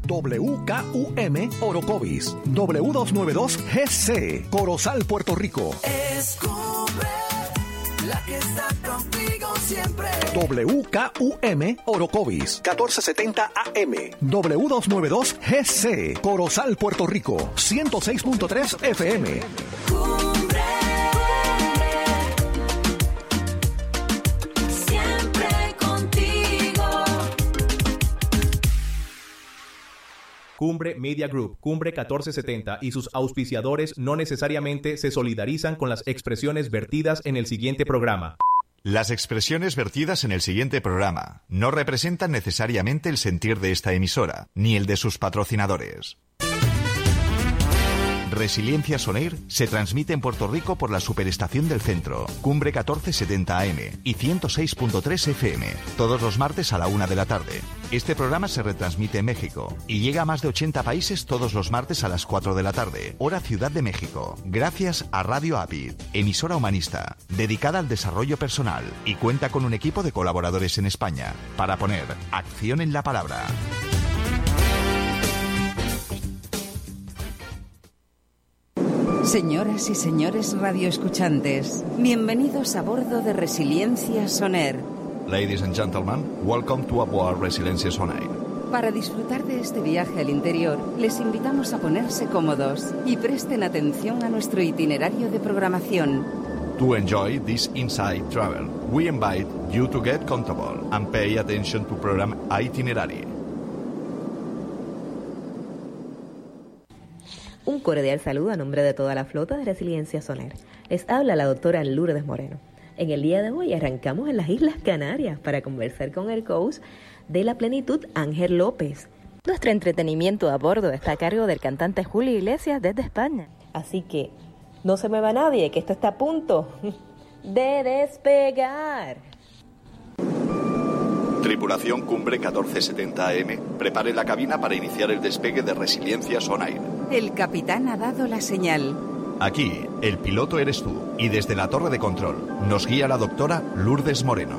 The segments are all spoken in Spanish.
WKUM Orocovis, W292GC, Corozal, Puerto Rico. Es Cumbre, la que está contigo siempre. WKUM Orocovis, 1470 AM, W292GC, Corozal, Puerto Rico, 106.3 FM. Cumbre, siempre contigo. Cumbre Media Group, Cumbre 1470 y sus auspiciadores no necesariamente se solidarizan con las expresiones vertidas en el siguiente programa. Las expresiones vertidas en el siguiente programa no representan necesariamente el sentir de esta emisora, ni el de sus patrocinadores. Resiliencia On Air se transmite en Puerto Rico por la Superestación del Centro, Cumbre 1470 AM y 106.3 FM, todos los martes a la 1 de la tarde. Este programa se retransmite en México y llega a más de 80 países todos los martes a las 4 de la tarde, hora Ciudad de México, gracias a Radio APID, emisora humanista, dedicada al desarrollo personal y cuenta con un equipo de colaboradores en España para poner acción en la palabra. Señoras y señores radioescuchantes, bienvenidos a bordo de Resiliencia On Air. Ladies and gentlemen, welcome to aboard Resiliencia On Air. Para disfrutar de este viaje al interior, les invitamos a ponerse cómodos y presten atención a nuestro itinerario de programación. To enjoy this inside travel, we invite you to get comfortable and pay attention to program itinerary. Un cordial saludo a nombre de toda la flota de Resiliencia On Air. Les habla la doctora Lourdes Moreno. En el día de hoy arrancamos en las Islas Canarias para conversar con el coach de la plenitud, Ángel López. Nuestro entretenimiento a bordo está a cargo del cantante Julio Iglesias desde España. Así que no se me va nadie, que esto está a punto de despegar. Tripulación Cumbre 1470 AM, prepare la cabina para iniciar el despegue de Resiliencia On Air. El capitán ha dado la señal. Aquí, el piloto eres tú, y desde la torre de control nos guía la doctora Lourdes Moreno.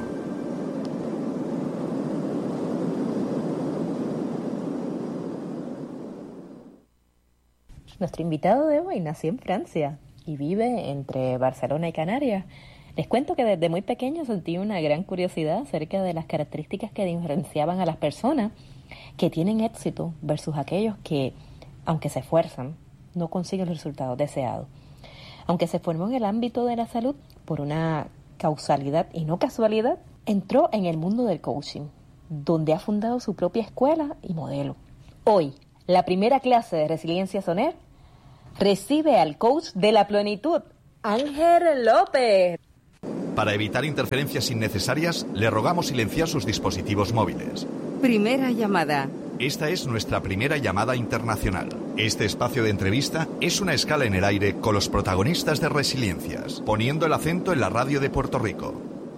Nuestro invitado de hoy nació en Francia y vive entre Barcelona y Canarias. Les cuento que desde muy pequeño sentí una gran curiosidad acerca de las características que diferenciaban a las personas que tienen éxito versus aquellos que, aunque se esfuerzan, no consiguen los resultados deseados. Aunque se formó en el ámbito de la salud por una causalidad y no casualidad, entró en el mundo del coaching, donde ha fundado su propia escuela y modelo. Hoy, la primera clase de Resiliencia On Air recibe al coach de la plenitud, Ángel López. Para evitar interferencias innecesarias, le rogamos silenciar sus dispositivos móviles. Primera llamada. Esta es nuestra primera llamada internacional. Este espacio de entrevista es una escala en el aire con los protagonistas de Resiliencias, poniendo el acento en la radio de Puerto Rico.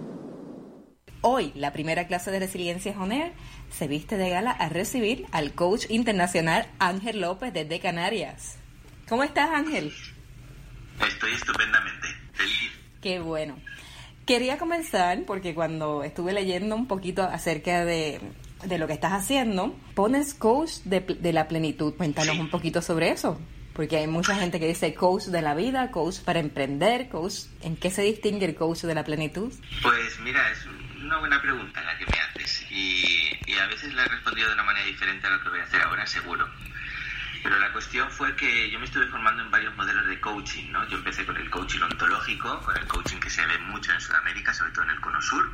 Hoy, la primera clase de Resiliencia On Air se viste de gala a recibir al coach internacional Ángel López desde Canarias. ¿Cómo estás, Ángel? Estoy estupendamente feliz. Qué bueno. Quería comenzar porque cuando estuve leyendo un poquito acerca de lo que estás haciendo, pones coach de la plenitud. Cuéntanos un poquito sobre eso, porque hay mucha gente que dice coach de la vida, coach para emprender, coach. ¿En qué se distingue el coach de la plenitud? Pues mira, es una buena pregunta la que me haces y a veces la he respondido de una manera diferente a lo que voy a hacer ahora, seguro. Pero la cuestión fue que yo me estuve formando en varios modelos de coaching, ¿no? Yo empecé con el coaching ontológico, con el coaching que se ve mucho en Sudamérica, sobre todo en el Cono Sur,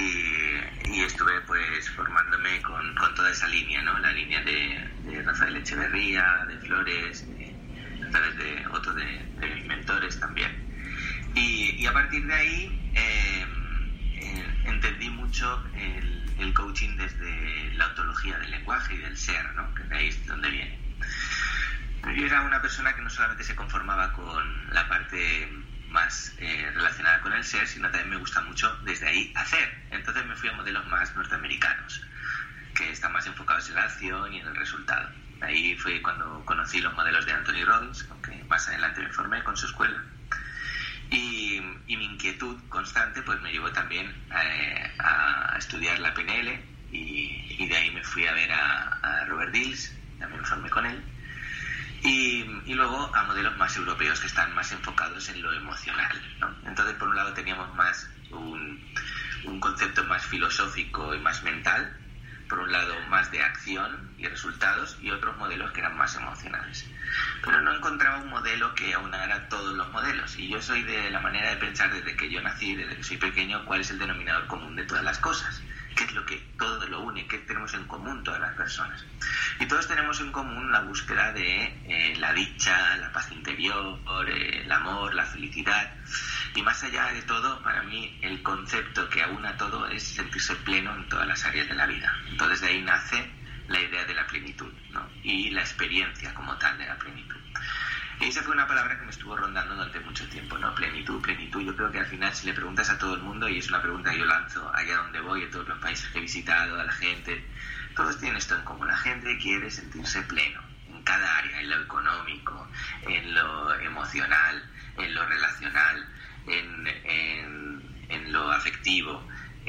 y estuve pues formándome con toda esa línea, ¿no? La línea de Rafael Echeverría, de Flores, a través de otros de mis mentores también. Y a partir de ahí entendí mucho el coaching desde la ontología del lenguaje y del ser, ¿no? Que de ahí es donde viene. Yo era una persona que no solamente se conformaba con la parte más relacionada con el ser, sino también me gusta mucho desde ahí hacer. Entonces me fui a modelos más norteamericanos, que están más enfocados en la acción y en el resultado. Ahí fue cuando conocí los modelos de Anthony Robbins, aunque más adelante me formé con su escuela. Y mi inquietud constante pues me llevó también a estudiar la PNL y de ahí me fui a ver a Robert Dills, también me formé con él. Y luego a modelos más europeos que están más enfocados en lo emocional, ¿no? Entonces, por un lado teníamos más un concepto más filosófico y más mental, por un lado más de acción y resultados, y otros modelos que eran más emocionales. Pero no encontraba un modelo que aunara todos los modelos, y yo soy de la manera de pensar desde que yo nací, desde que soy pequeño, cuál es el denominador común de todas las cosas, qué es lo que todo lo une, qué tenemos en común todas las personas. Y todos tenemos en común la búsqueda de la dicha, la paz interior, el amor, la felicidad. Y más allá de todo, para mí el concepto que aúna todo es sentirse pleno en todas las áreas de la vida. Entonces de ahí nace la idea de la plenitud, ¿no? Y la experiencia como tal de la plenitud. Y esa fue una palabra que me estuvo rondando durante mucho tiempo, ¿no? Plenitud, plenitud. Yo creo que al final, si le preguntas a todo el mundo, y es una pregunta que yo lanzo allá donde voy, en todos los países que he visitado, a la gente, todos tienen esto en común. La gente quiere sentirse pleno en cada área, en lo económico, en lo emocional, en lo relacional, en lo afectivo,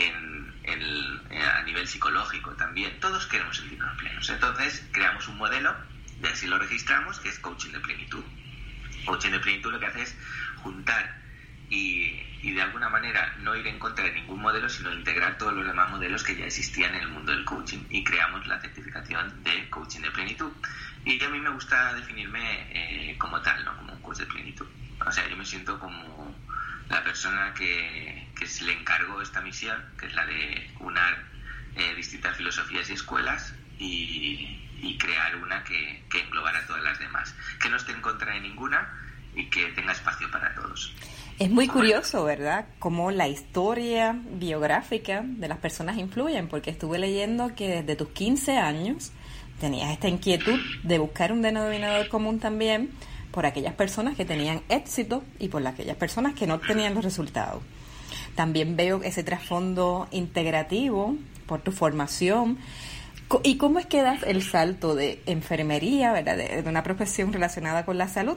a nivel psicológico también. Todos queremos sentirnos plenos. Entonces creamos un modelo, y así lo registramos, que es coaching de plenitud. Coaching de plenitud lo que hace es juntar y de alguna manera no ir en contra de ningún modelo, sino integrar todos los demás modelos que ya existían en el mundo del coaching, y creamos la certificación de coaching de plenitud. Y a mí me gusta definirme como tal, ¿no? Como un coach de plenitud. O sea, yo me siento como la persona que se le encargó esta misión, que es la de unar distintas filosofías y escuelas y crear una que englobara todas las demás, que no esté en contra de ninguna y que tenga espacio para todos. Es muy curioso, ¿verdad?, cómo la historia biográfica de las personas influyen, porque estuve leyendo que desde tus 15 años tenías esta inquietud de buscar un denominador común también por aquellas personas que tenían éxito y por aquellas personas que no tenían los resultados. También veo ese trasfondo integrativo por tu formación. ¿Y cómo es que das el salto de enfermería, ¿verdad?, de una profesión relacionada con la salud?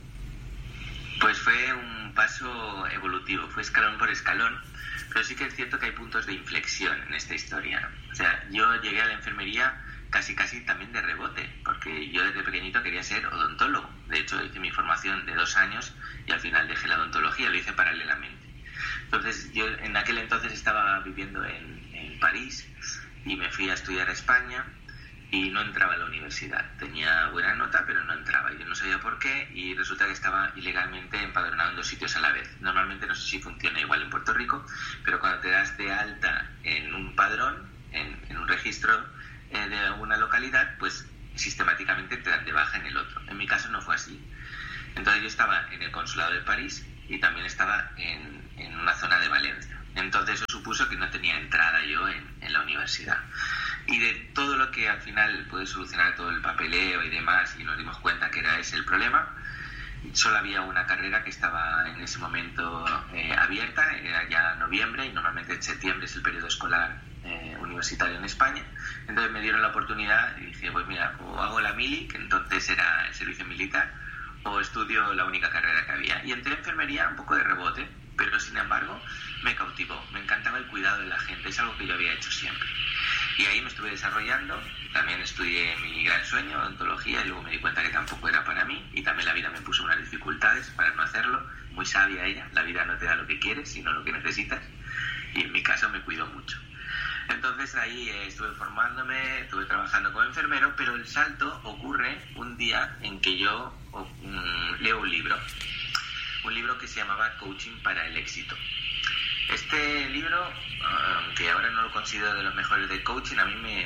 Pues fue un paso evolutivo, fue escalón por escalón, pero sí que es cierto que hay puntos de inflexión en esta historia, ¿no? O sea, yo llegué a la enfermería casi también de rebote, porque yo desde pequeñito quería ser odontólogo. De hecho, hice mi formación de 2 años y al final dejé la odontología, lo hice paralelamente. Entonces, yo en aquel entonces estaba viviendo en París y me fui a estudiar a España y no entraba a la universidad. Tenía buena nota, pero no entraba. Yo no sabía por qué y resulta que estaba ilegalmente empadronado en 2 sitios a la vez. Normalmente no sé si funciona igual en Puerto Rico, pero cuando te das de alta en un padrón, en un registro de una localidad, pues sistemáticamente te dan de baja en el otro. En mi caso no fue así. Entonces yo estaba en el consulado de París y también estaba en una zona de Valencia. Entonces eso supuso que no tenía entrada yo en la universidad. Y de todo lo que al final puede solucionar todo el papeleo y demás, y nos dimos cuenta que era ese el problema, solo había una carrera que estaba en ese momento abierta, era ya noviembre, y normalmente en septiembre es el periodo escolar universitario en España. Entonces me dieron la oportunidad y dije, pues mira, o hago la mili, que entonces era el servicio militar, o estudio la única carrera que había. Y entré en enfermería un poco de rebote, pero sin embargo me cautivó, me encantaba el cuidado de la gente, es algo que yo había hecho siempre. Y ahí me estuve desarrollando, también estudié mi gran sueño, odontología, y luego me di cuenta que tampoco era para mí, y también la vida me puso unas dificultades para no hacerlo. Muy sabia ella, la vida no te da lo que quieres, sino lo que necesitas, y en mi caso me cuidó mucho. Entonces ahí estuve formándome, estuve trabajando como enfermero, pero el salto ocurre un día en que yo leo un libro que se llamaba Coaching para el éxito. Este libro, aunque ahora no lo considero de los mejores de coaching, a mí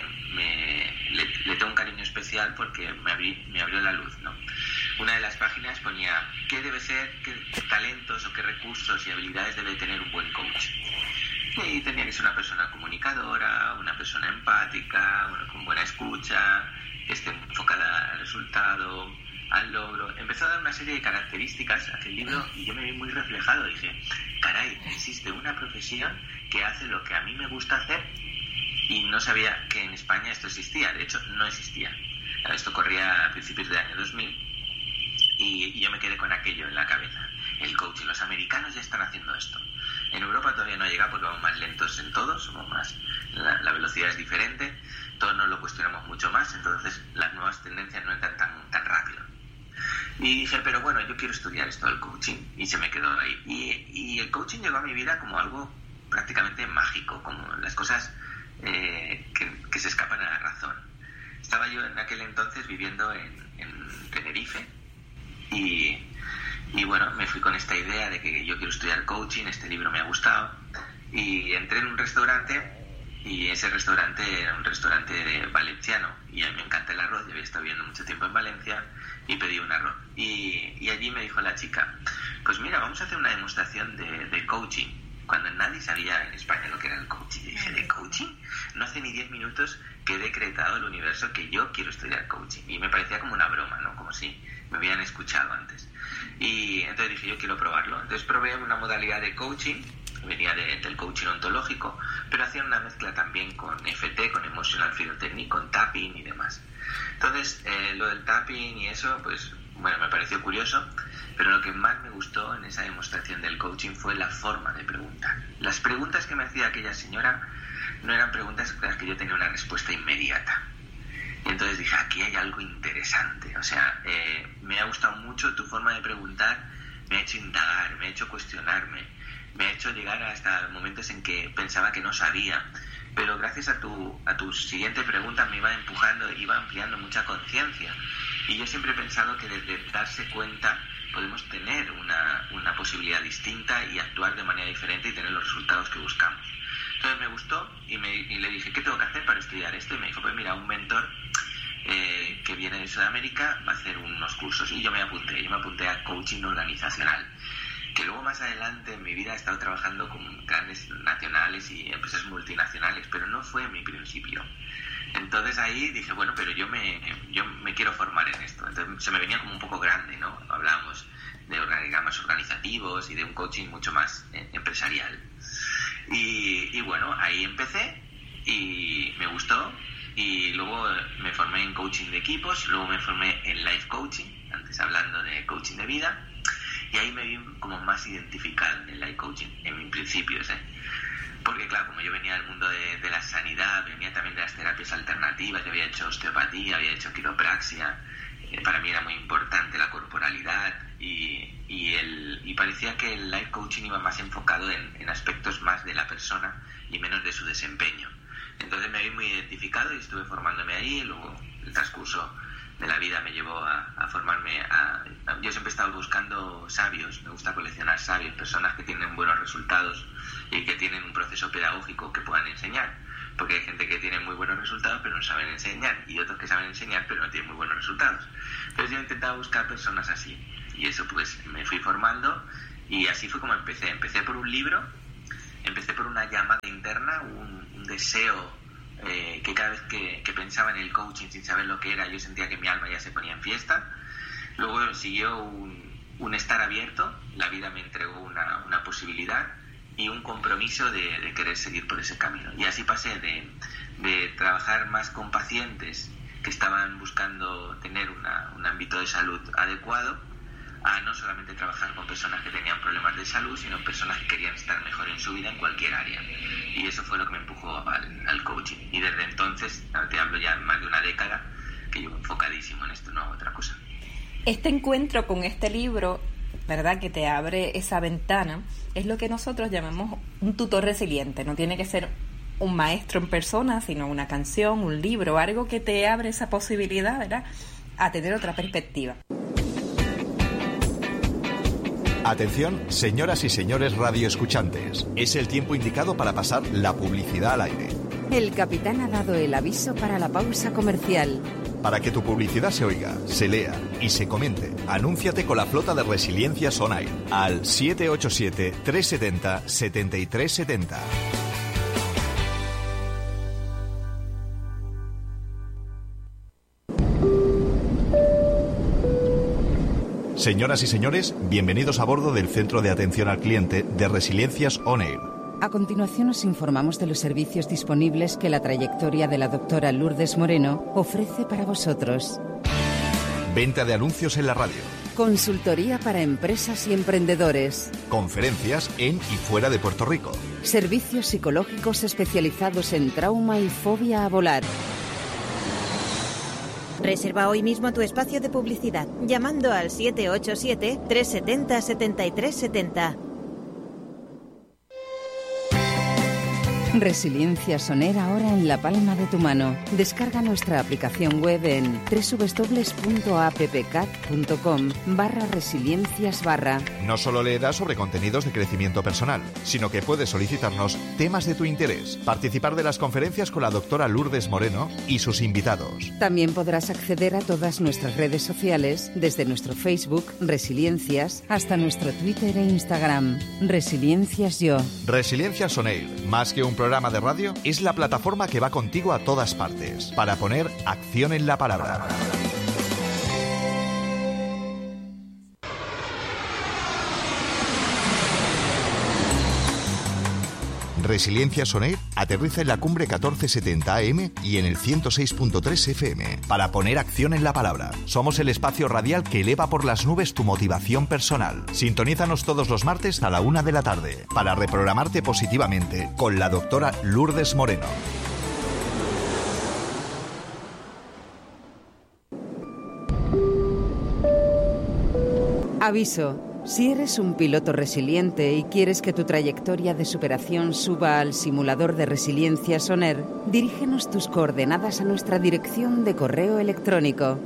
le tengo un cariño especial porque me abrió la luz, ¿no? Una de las páginas ponía qué debe ser, qué talentos o qué recursos y habilidades debe tener un buen coach. Y tenía que ser una persona comunicadora, una persona empática, con buena escucha, que esté enfocada al resultado, al logro. Empezó a dar una serie de características a aquel libro y yo me vi muy reflejado. Dije, caray, existe una profesión que hace lo que a mí me gusta hacer, y no sabía que en España esto existía. De hecho, no existía. Esto corría a principios del año 2000 y yo me quedé con aquello en la cabeza. El coaching, los americanos ya están haciendo esto. En Europa todavía no llega porque vamos más lentos en todo, somos más, la velocidad es diferente, todos nos lo cuestionamos mucho más, entonces las nuevas tendencias no entran tan rápido. Y dije, pero bueno, yo quiero estudiar esto del coaching, y se me quedó ahí. Y el coaching llegó a mi vida como algo prácticamente mágico, como las cosas que se escapan a la razón. Estaba yo en aquel entonces viviendo en Tenerife y bueno, me fui con esta idea de que yo quiero estudiar coaching, este libro me ha gustado, y entré en un restaurante, y ese restaurante era un restaurante valenciano, y a mí me encanta el arroz, yo había estado viviendo mucho tiempo en Valencia, y pedí un arroz. Y allí me dijo la chica, pues mira, vamos a hacer una demostración de coaching, cuando nadie sabía en España lo que era el coaching. Y dije, ¿de coaching? No hace ni 10 minutos que he decretado el universo que yo quiero estudiar coaching. Y me parecía como una broma, ¿no? Como si me hubieran escuchado antes. Y entonces dije, yo quiero probarlo. Entonces probé una modalidad de coaching, venía del coaching ontológico, pero hacía una mezcla también con EFT, con Emotional Freedom Technique, con tapping y demás. Entonces, lo del tapping y eso, pues, bueno, me pareció curioso, pero lo que más me gustó en esa demostración del coaching fue la forma de preguntar. Las preguntas que me hacía aquella señora no eran preguntas para las que yo tenía una respuesta inmediata. Y entonces dije, aquí hay algo interesante. O sea, me ha gustado mucho tu forma de preguntar, me ha hecho indagar, me ha hecho cuestionarme, me ha hecho llegar hasta momentos en que pensaba que no sabía. Pero gracias a tu siguiente pregunta me iba empujando, iba ampliando mucha conciencia. Y yo siempre he pensado que desde darse cuenta podemos tener una posibilidad distinta y actuar de manera diferente y tener los resultados que buscamos. Entonces me gustó y le dije, ¿qué tengo que hacer para estudiar esto? Y me dijo, pues mira, un mentor que viene de Sudamérica va a hacer unos cursos. Y yo me apunté a coaching organizacional, que luego más adelante en mi vida he estado trabajando con grandes nacionales y empresas multinacionales, pero no fue mi principio. Entonces ahí dije, bueno, pero yo me quiero formar en esto. Entonces se me venía como un poco grande, ¿no? Hablábamos de organigramas organizativos y de un coaching mucho más empresarial. Y bueno, ahí empecé y me gustó. Y luego me formé en coaching de equipos, luego me formé en life coaching, antes hablando de coaching de vida. Y ahí me vi como más identificado en el life coaching, en mis principios, Porque claro, como yo venía del mundo de la sanidad, venía también de las terapias alternativas, yo había hecho osteopatía, había hecho quiropraxia, para mí era muy importante la corporalidad y parecía que el life coaching iba más enfocado en aspectos más de la persona y menos de su desempeño. Entonces me vi muy identificado y estuve formándome ahí, y luego el transcurso de la vida me llevó a formarme yo siempre he estado buscando sabios, me gusta coleccionar sabios, personas que tienen buenos resultados y que tienen un proceso pedagógico que puedan enseñar, porque hay gente que tiene muy buenos resultados pero no saben enseñar, y otros que saben enseñar pero no tienen muy buenos resultados. Entonces yo he intentado buscar personas así, y eso pues me fui formando, y así fue como empecé por un libro, empecé por una llamada interna, un deseo que cada vez que pensaba en el coaching sin saber lo que era, yo sentía que mi alma ya se ponía en fiesta. Luego siguió un estar abierto, la vida me entregó una posibilidad y un compromiso de querer seguir por ese camino. Y así pasé de trabajar más con pacientes que estaban buscando tener un ámbito de salud adecuado, a no solamente trabajar con personas que tenían problemas de salud, sino personas que querían estar mejor en su vida en cualquier área. Y eso fue lo que me empujó al coaching. Y desde entonces, te hablo ya más de una década, que llevo enfocadísimo en esto, no hago otra cosa. Este encuentro con este libro, ¿verdad?, que te abre esa ventana, es lo que nosotros llamamos un tutor resiliente. No tiene que ser un maestro en persona, sino una canción, un libro, algo que te abre esa posibilidad, ¿verdad?, a tener otra perspectiva. Atención, señoras y señores radioescuchantes. Es el tiempo indicado para pasar la publicidad al aire. El capitán ha dado el aviso para la pausa comercial. Para que tu publicidad se oiga, se lea y se comente, anúnciate con la flota de Resiliencia On Air al 787-370-7370. Señoras y señores, bienvenidos a bordo del Centro de Atención al Cliente de Resiliencias On Air. A continuación os informamos de los servicios disponibles que la trayectoria de la doctora Lourdes Moreno ofrece para vosotros. Venta de anuncios en la radio. Consultoría para empresas y emprendedores. Conferencias en y fuera de Puerto Rico. Servicios psicológicos especializados en trauma y fobia a volar. Reserva hoy mismo tu espacio de publicidad llamando al 787-370-7370. Resiliencia Soner ahora en la palma de tu mano. Descarga nuestra aplicación web en www.appcat.com/resiliencias/. No solo leerás sobre contenidos de crecimiento personal, sino que puedes solicitarnos temas de tu interés, participar de las conferencias con la doctora Lourdes Moreno y sus invitados. También podrás acceder a todas nuestras redes sociales, desde nuestro Facebook, Resiliencias, hasta nuestro Twitter e Instagram, Resiliencias Yo. Resiliencia Soner, más que un programa de radio, es la plataforma que va contigo a todas partes, para poner acción en la palabra. Resiliencia Soner aterriza en la cumbre 1470 AM y en el 106.3 FM para poner acción en la palabra. Somos el espacio radial que eleva por las nubes tu motivación personal. Sintonízanos todos los martes a la 1 de la tarde para reprogramarte positivamente con la doctora Lourdes Moreno. Aviso. Si eres un piloto resiliente y quieres que tu trayectoria de superación suba al simulador de Resiliencia Soner, dirígenos tus coordenadas a nuestra dirección de correo electrónico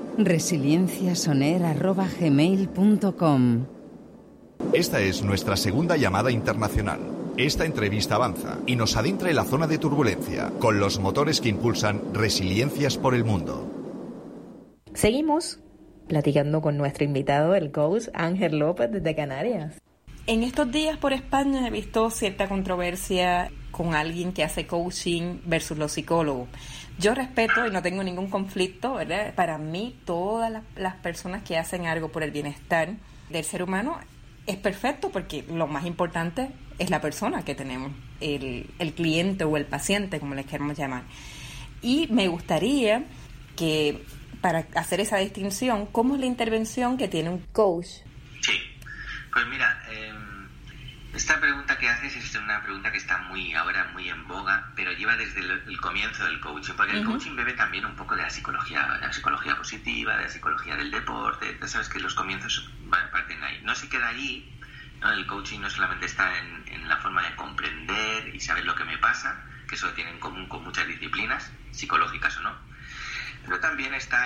resilienciasoner@gmail.com. Esta es nuestra segunda llamada internacional. Esta entrevista avanza y nos adentra en la zona de turbulencia, con los motores que impulsan resiliencias por el mundo. Seguimos platicando con nuestro invitado, el coach Ángel López desde Canarias. En estos días por España he visto cierta controversia con alguien que hace coaching versus los psicólogos. Yo respeto y no tengo ningún conflicto, ¿verdad? Para mí, todas las personas que hacen algo por el bienestar del ser humano es perfecto, porque lo más importante es la persona que tenemos, el cliente o el paciente, como les queremos llamar. Y me gustaría que, para hacer esa distinción, ¿cómo es la intervención que tiene un coach? Sí, pues mira, esta pregunta que haces es una pregunta que está ahora muy en boga, pero lleva desde el comienzo del coaching, porque el coaching bebe también un poco de la psicología positiva, de la psicología del deporte. Ya sabes que los comienzos parten ahí. No se queda allí, ¿no? El coaching no solamente está en la forma de comprender y saber lo que me pasa, que eso tiene en común con muchas disciplinas, psicológicas o no, pero también está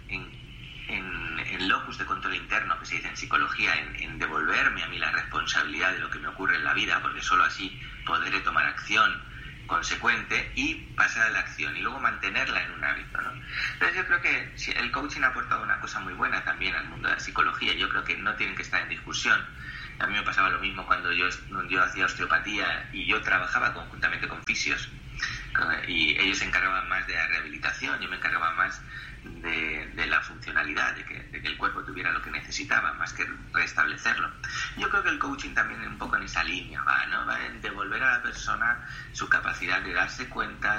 en locus de control interno, que se dice en psicología, en devolverme a mí la responsabilidad de lo que me ocurre en la vida, porque solo así podré tomar acción consecuente y pasar a la acción y luego mantenerla en un hábito, ¿no? Entonces yo creo que el coaching ha aportado una cosa muy buena también al mundo de la psicología. Yo creo que no tienen que estar en discusión. A mí me pasaba lo mismo cuando yo hacía osteopatía y yo trabajaba conjuntamente con fisios, y ellos se encargaban más de la rehabilitación, yo me encargaba más de la funcionalidad, de que el cuerpo tuviera lo que necesitaba, más que restablecerlo. Yo creo que el coaching también un poco en esa línea va, ¿no? Va en devolver a la persona su capacidad de darse cuenta